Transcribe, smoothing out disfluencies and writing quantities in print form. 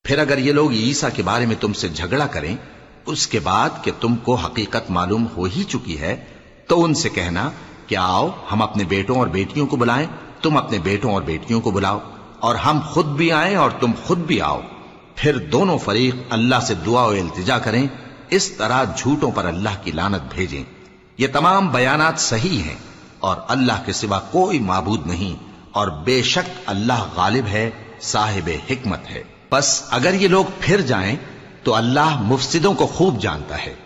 फिर अगर ये लोग ईसा के बारे में तुमसे झगड़ा करें उसके बाद कि तुमको हकीकत मालूम हो ही चुकी है, तो उनसे कहना कि आओ हम अपने बेटों और बेटियों को बुलाएं, तुम अपने बेटों और बेटियों को बुलाओ, और हम खुद भी आए और तुम खुद भी आओ। फिर दोनों फरीक अल्लाह से दुआ और इल्तिजा करें, इस तरह झूठों पर अल्लाह की लानत भेजें। ये तमाम बयानात सही हैं और अल्लाह के सिवा कोई माबूद नहीं, और बेशक अल्लाह गालिब है, साहिब हिकमत है। बस अगर ये लोग फिर जाएं तो अल्लाह मुफसिदों को खूब जानता है।